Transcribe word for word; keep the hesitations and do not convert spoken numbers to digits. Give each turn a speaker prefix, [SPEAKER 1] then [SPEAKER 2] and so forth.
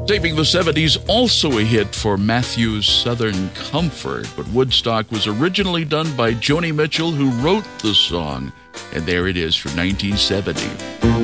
[SPEAKER 1] Saving the seventies, also a hit for Matthew's Southern Comfort, but Woodstock was originally done by Joni Mitchell, who wrote the song. And there it is from nineteen seventy.